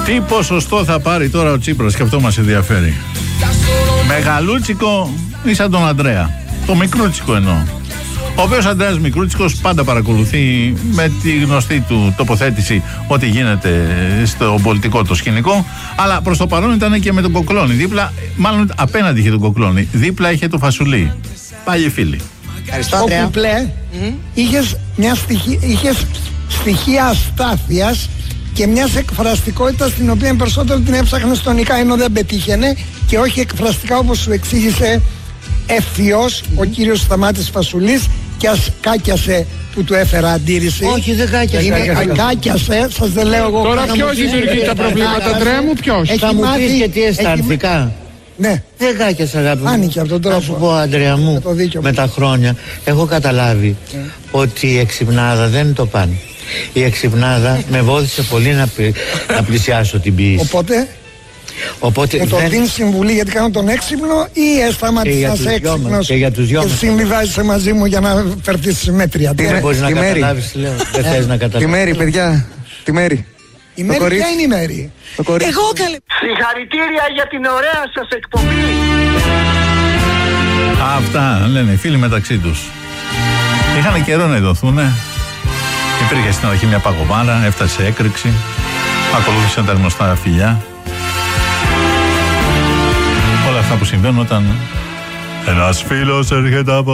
Τι ποσοστό θα πάρει τώρα ο Τσίπρας, και αυτό μας ενδιαφέρει. Μεγαλούτσικο ή σαν τον Αντρέα? Το μικρούτσικο εννοώ. Ο οποίος Αντρέας Μικρούτσικος πάντα παρακολουθεί με τη γνωστή του τοποθέτηση ό,τι γίνεται στο πολιτικό το σκηνικό. Αλλά προς το παρόν ήταν και με τον Κοκλώνη δίπλα, μάλλον απέναντι είχε τον Κοκλώνη. Δίπλα είχε το Φασουλί. Πάλι φίλοι. Ο Κουπλέ είχες στοιχεία αστάθειας και μιας εκφραστικότητας την οποία περισσότερο την έψαχνε στονικά, ενώ δεν πετύχαινε, και όχι εκφραστικά όπως σου εξήγησε ευθύος ο κύριος Σταμάτης Φασουλής, και ας κάκιασε που του έφερα αντίρρηση. Όχι, δεν κάκιασε. Κάκιασε, σας δεν λέω εγώ. Τώρα ποιος δημιουργεί τα προβλήματα, Αντρέα μου, ποιος? Θα μου πεις και τι αισθανθήκα. Ναι. Δεν κάκιασε, αγάπη μου. Φάνηκε από τον τρόπο. Να σου πω, Αντρέα μου, με τα χρόνια έχω καταλάβει ότι η εξυπνάδα δεν το πάνε. Η εξυπνάδα με βοήθησε πολύ να πλησιάσω την ποιήση. Οπότε μου το δίνει συμβουλή γιατί κάνω τον έξυπνο, ή σταματήσας έξυπνος και για τους δυο μας και συμβιβάζεσαι μαζί μου για να φερθείς μέτρια? Δεν μπορείς να καταλάβεις τι λέω. Δεν θες να καταλάβεις. Τη Μέρη, παιδιά, τη Μέρη. Η Μέρη, ποια είναι η Μέρη? Εγώ καλέ. Συγχαρητήρια για την ωραία σας εκπομπή. Αυτά λένε οι φίλοι μεταξύ τους. Είχαν καιρό να ειδωθούνε. Υπήρχε στην αρχή μια παγωμάρα, έφτασε σε έκρηξη. Ακολούθησαν τα γνωστά φιλιά. Όλα αυτά που συμβαίνουν όταν ένας φίλος έρχεται από